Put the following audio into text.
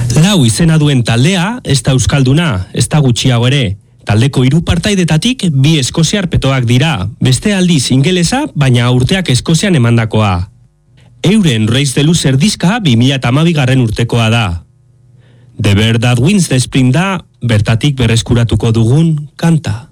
Lau izena duen taldea, ez da euskalduna, ez da gutxiago ere. Taldeko 3 partaidetatik 2 eskoziar petoak dira, beste aldiz ingelesa, baina urteak Eskozian emandakoa. Euren Race the Loser diska 2012 urtekoa da. The Bird That Wins the Spring da, bertatik berreskuratuko dugun kanta.